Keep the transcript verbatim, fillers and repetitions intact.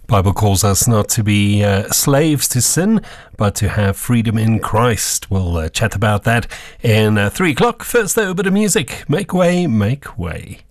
Bible calls us not to be uh, slaves to sin, but to have freedom in Christ. We'll uh, chat about that in uh, three o'clock. First, though, a bit of music. Make way, make way.